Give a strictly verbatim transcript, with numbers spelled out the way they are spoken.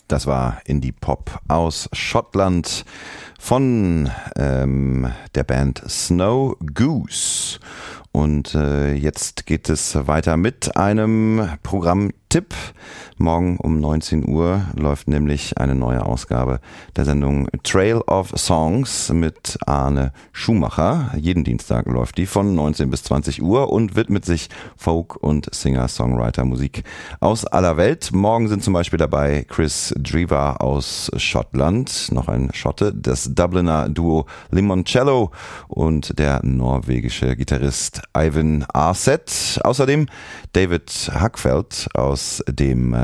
Das war Indie-Pop aus Schottland von ähm, der Band Snow Goose. Und äh, jetzt geht es weiter mit einem Programmtipp. Morgen um neunzehn Uhr läuft nämlich eine neue Ausgabe der Sendung Trail of Songs mit Arne Schumacher. Jeden Dienstag läuft die von neunzehn bis zwanzig Uhr und widmet sich Folk- und Singer-Songwriter-Musik aus aller Welt. Morgen sind zum Beispiel dabei Chris Driver aus Schottland, noch ein Schotte, das Dubliner Duo Limoncello und der norwegische Gitarrist Ivan Arset. Außerdem David Hackfeld aus dem